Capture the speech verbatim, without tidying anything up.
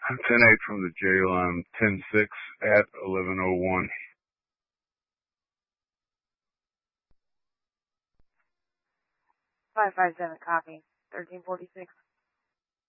ten eight from the jail. I'm ten six at eleven oh one. five five seven, copy. thirteen forty-six.